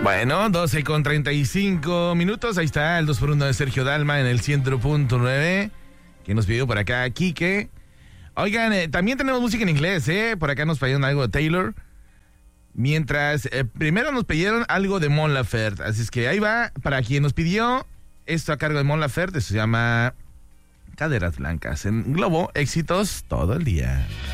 Bueno, 12:35. Ahí está el 2x1 de Sergio Dalma en el 100.9. Que nos pidió por acá Quique. Oigan, también tenemos música en inglés, ¿eh? Por acá nos pidieron algo de Taylor. Mientras, primero nos pidieron algo de Mon Laferte. Así es que ahí va, para quien nos pidió esto a cargo de Mon Laferte, se llama Caderas Blancas. En Globo, éxitos todo el día.